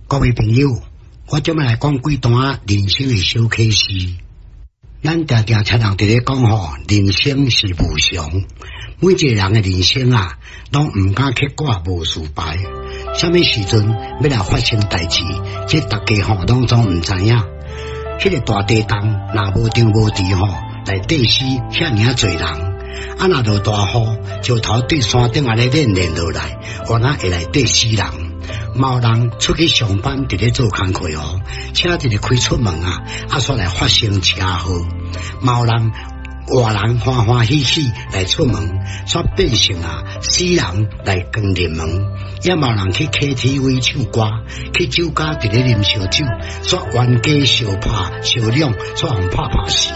各位朋友，我今日来讲几段人生的小启示。咱常常听人伫咧讲吼，人生是无常，每一个人的人生啊，拢唔敢去挂无事牌。什么时阵要来发生代志，这大家吼拢总唔知影。迄个大地动，若无定无治吼，内底死遐尔侪人。若落大雨，石头对山顶咧连落来，我哪会内底死人？某人出去上班，伫咧做工课哦，车一日开出门啊，煞来发生车祸。某人活人欢欢喜喜来出门，煞变成死人来光入门。也某人去 KTV 唱歌，去酒家伫咧啉烧酒，煞冤家相拍相两，煞互拍死。